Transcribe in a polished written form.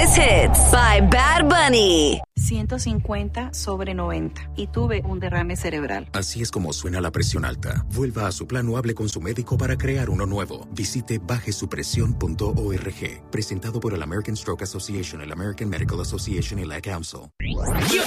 Greatest Hits by Bad Bunny. 150/90 y tuve un derrame cerebral. Así es como suena la presión alta. Vuelva a su plan o hable con su médico para crear uno nuevo. Visite bajesupresión.org. Presentado por el American Stroke Association, el American Medical Association y la Council.